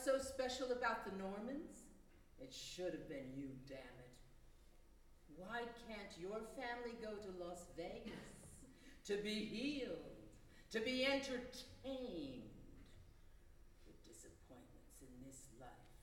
so special about the Normans? It should have been you, damn it. Why can't your family go to Las Vegas to be healed, to be entertained? The disappointments in this life